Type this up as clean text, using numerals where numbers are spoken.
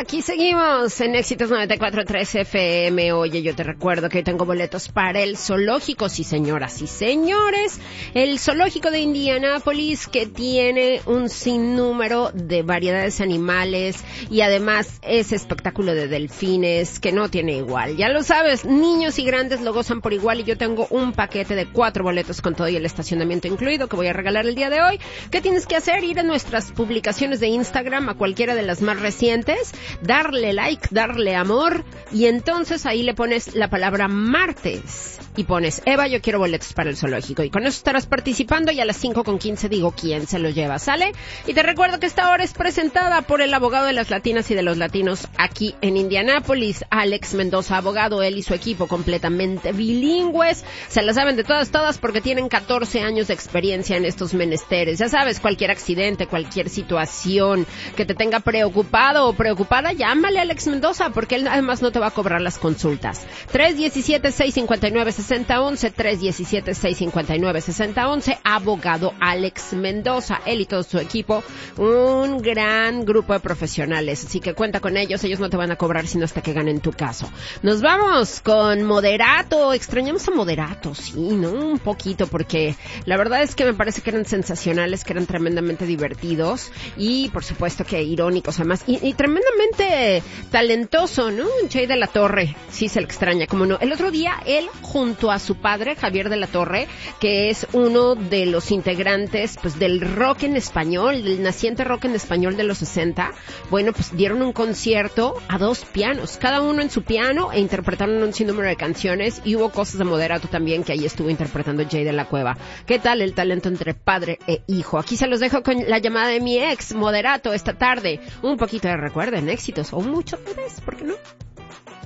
Aquí seguimos en Éxitos 94.3 FM. Oye, yo te recuerdo que hoy tengo boletos para el zoológico, sí señoras y señores, el zoológico de Indianápolis, que tiene un sinnúmero de variedades animales y además ese espectáculo de delfines que no tiene igual. Ya lo sabes, niños y grandes lo gozan por igual y yo tengo un paquete de 4 boletos con todo y el estacionamiento incluido que voy a regalar el día de hoy. ¿Qué tienes que hacer? Ir a nuestras publicaciones de Instagram, a cualquiera de las más recientes, darle like, darle amor, y entonces ahí le pones la palabra martes y pones, Eva, yo quiero boletos para el zoológico, y con eso estarás participando y a las 5:15 digo quién se los lleva, ¿sale? Y te recuerdo que esta hora es presentada por el abogado de las latinas y de los latinos aquí en Indianápolis, Alex Mendoza, abogado, él y su equipo completamente bilingües, se la saben de todas porque tienen 14 años de experiencia en estos menesteres. Ya sabes, cualquier accidente, cualquier situación que te tenga preocupado o preocupada, llámale a Alex Mendoza, porque él además no te va a cobrar las consultas. 317-659-6011, 317-659-6011, abogado Alex Mendoza, él y todo su equipo, un gran grupo de profesionales, así que cuenta con ellos no te van a cobrar sino hasta que ganen tu caso. Nos vamos con Moderato, extrañamos a Moderato, sí, ¿no? Un poquito, porque la verdad es que me parece que eran sensacionales, que eran tremendamente divertidos y por supuesto que irónicos además, y tremendamente talentoso, ¿no? Jay de la Torre, sí se le extraña, como no. El otro día, él junto a su padre, Javier de la Torre, que es uno de los integrantes, pues, del rock en español, del naciente rock en español de los 60, bueno, pues dieron un concierto a 2 pianos, cada uno en su piano, e interpretaron un sinnúmero de canciones, y hubo cosas de Moderato también, que ahí estuvo interpretando Jay de la Cueva. ¿Qué tal el talento entre padre e hijo? Aquí se los dejo con la llamada de mi ex, Moderato, esta tarde. Un poquito de recuerden, éxitos, o mucho tal vez, ¿por qué no?